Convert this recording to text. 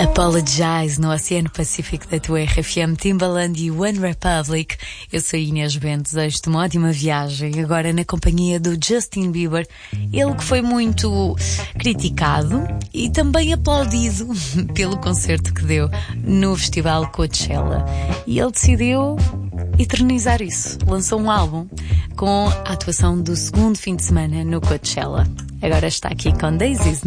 Apologize no Oceano Pacífico da tua RFM, Timbaland e One Republic. Eu sou Inês Bento, desejo-te uma ótima viagem, agora na companhia do Justin Bieber, ele que foi muito criticado e também aplaudido pelo concerto que deu no Festival Coachella. E ele decidiu eternizar isso, lançou um álbum com a atuação do segundo fim de semana no Coachella. Agora está aqui com Daisies